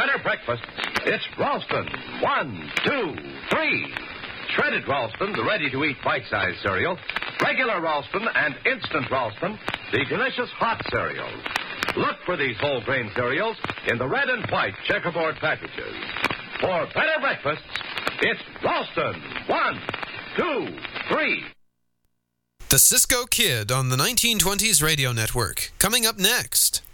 better breakfast, it's Ralston. 1, 2, 3. Shredded Ralston, the ready-to-eat bite-sized cereal. Regular Ralston and instant Ralston, the delicious hot cereals. Look for these whole grain cereals in the red and white checkerboard packages. For better breakfasts, it's Ralston. 1, 2, 3. The Cisco Kid on the 1920s Radio Network. Coming up next.